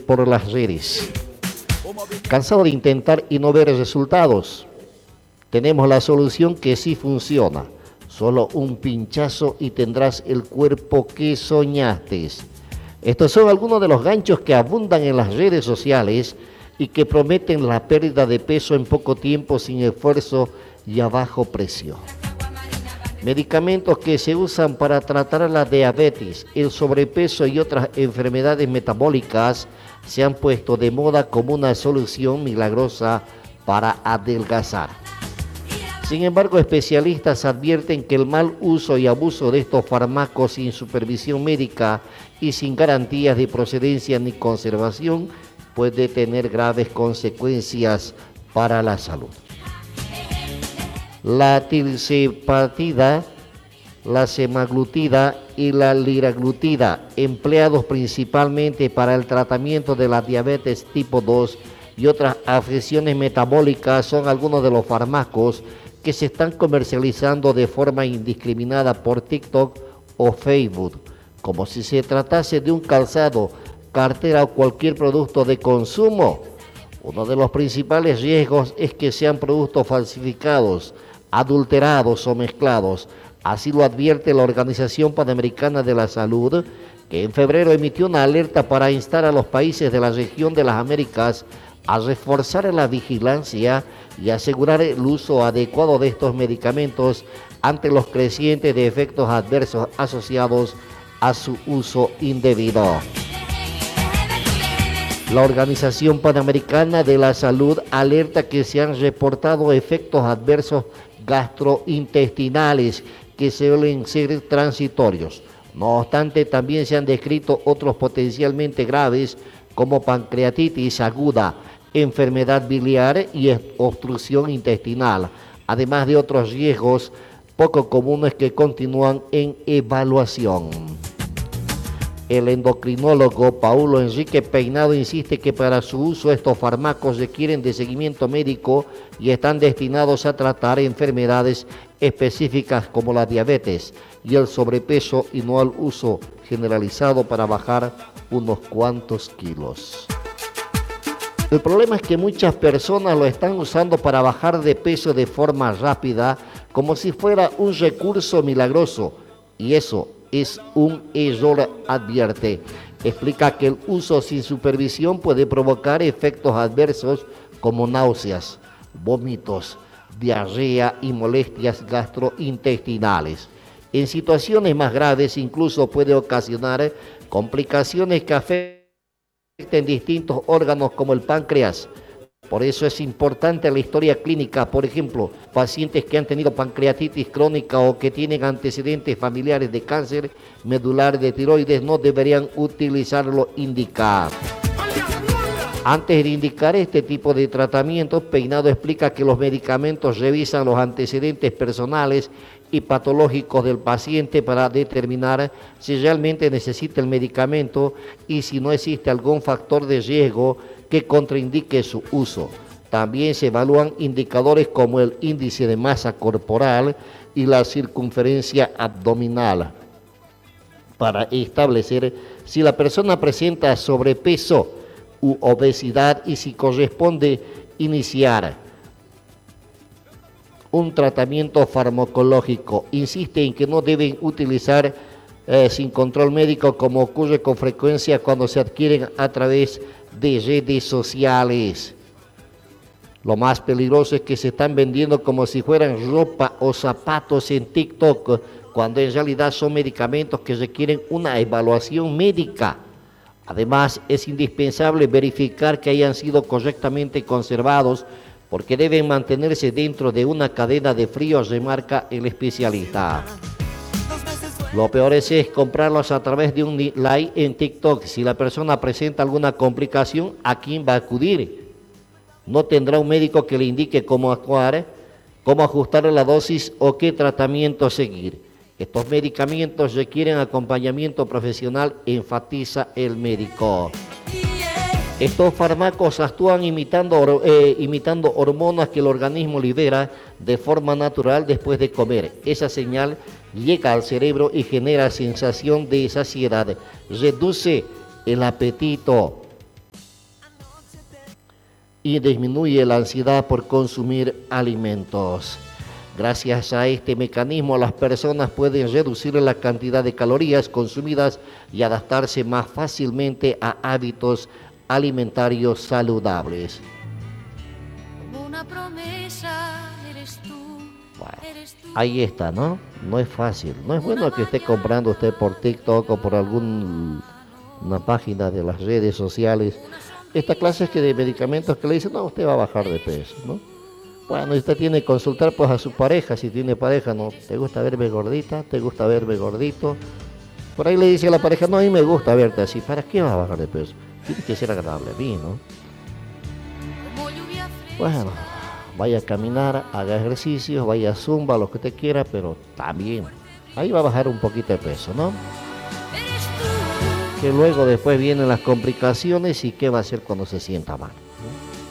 por las redes. ¿Cansado de intentar y no ver resultados? Tenemos la solución que sí funciona. Solo un pinchazo y tendrás el cuerpo que soñaste. Estos son algunos de los ganchos que abundan en las redes sociales y que prometen la pérdida de peso en poco tiempo, sin esfuerzo y a bajo precio. Medicamentos que se usan para tratar la diabetes, el sobrepeso y otras enfermedades metabólicas se han puesto de moda como una solución milagrosa para adelgazar. Sin embargo, especialistas advierten que el mal uso y abuso de estos fármacos sin supervisión médica y sin garantías de procedencia ni conservación puede tener graves consecuencias para la salud. La tirzepatida, la semaglutida y la liraglutida, empleados principalmente para el tratamiento de la diabetes tipo 2 y otras afecciones metabólicas, son algunos de los fármacos que se están comercializando de forma indiscriminada por TikTok o Facebook, como si se tratase de un calzado, cartera o cualquier producto de consumo. Uno de los principales riesgos es que sean productos falsificados, adulterados o mezclados. Así lo advierte la Organización Panamericana de la Salud, que en febrero emitió una alerta para instar a los países de la región de las Américas a reforzar la vigilancia y asegurar el uso adecuado de estos medicamentos ante los crecientes efectos adversos asociados a su uso indebido. La Organización Panamericana de la Salud alerta que se han reportado efectos adversos gastrointestinales que suelen ser transitorios. No obstante, también se han descrito otros potencialmente graves como pancreatitis aguda, enfermedad biliar y obstrucción intestinal, además de otros riesgos poco comunes que continúan en evaluación. El endocrinólogo Paulo Enrique Peinado insiste que para su uso estos fármacos requieren de seguimiento médico y están destinados a tratar enfermedades específicas como la diabetes y el sobrepeso, y no al uso generalizado para bajar unos cuantos kilos. El problema es que muchas personas lo están usando para bajar de peso de forma rápida, como si fuera un recurso milagroso, y eso es un error, advierte. Explica que el uso sin supervisión puede provocar efectos adversos como náuseas, vómitos, diarrea y molestias gastrointestinales. En situaciones más graves incluso puede ocasionar complicaciones que afecten distintos órganos como el páncreas. Por eso es importante la historia clínica. Por ejemplo, pacientes que han tenido pancreatitis crónica o que tienen antecedentes familiares de cáncer medular de tiroides no deberían utilizarlo indicado. Antes de indicar este tipo de tratamientos, Peinado explica que los medicamentos revisan los antecedentes personales y patológicos del paciente para determinar si realmente necesita el medicamento y si no existe algún factor de riesgo que contraindique su uso. También se evalúan indicadores como el índice de masa corporal y la circunferencia abdominal para establecer si la persona presenta sobrepeso u obesidad y si corresponde iniciar un tratamiento farmacológico. Insiste en que no deben utilizar sin control médico, como ocurre con frecuencia cuando se adquieren a través de redes sociales. Lo más peligroso es que se están vendiendo como si fueran ropa o zapatos en TikTok, cuando en realidad son medicamentos que requieren una evaluación médica. Además, es indispensable verificar que hayan sido correctamente conservados, porque deben mantenerse dentro de una cadena de frío, remarca el especialista. Lo peor es comprarlos a través de un live en TikTok. Si la persona presenta alguna complicación, ¿a quién va a acudir? No tendrá un médico que le indique cómo actuar, cómo ajustar la dosis o qué tratamiento seguir. Estos medicamentos requieren acompañamiento profesional, enfatiza el médico. Estos fármacos actúan imitando hormonas que el organismo libera de forma natural después de comer. Esa señal llega al cerebro y genera sensación de saciedad, reduce el apetito y disminuye la ansiedad por consumir alimentos. Gracias a este mecanismo, las personas pueden reducir la cantidad de calorías consumidas y adaptarse más fácilmente a hábitos alimentarios saludables. Una promesa eres tú. Bueno, ahí está, ¿no? No es fácil. No es bueno que esté comprando usted por TikTok o por alguna página de las redes sociales esta clase de medicamentos que le dicen, no, usted va a bajar de peso, ¿no? Bueno, usted tiene que consultar pues a su pareja, si tiene pareja, ¿no? ¿Te gusta verme gordita? ¿Te gusta verme gordito? Por ahí le dice a la pareja, no, a mí me gusta verte así. ¿Para qué vas a bajar de peso? Tiene que ser agradable a mí, ¿no? Bueno, vaya a caminar, haga ejercicios, vaya a zumba, lo que usted quiera, pero también ahí va a bajar un poquito de peso, ¿no? Que luego después vienen las complicaciones y qué va a hacer cuando se sienta mal, ¿no?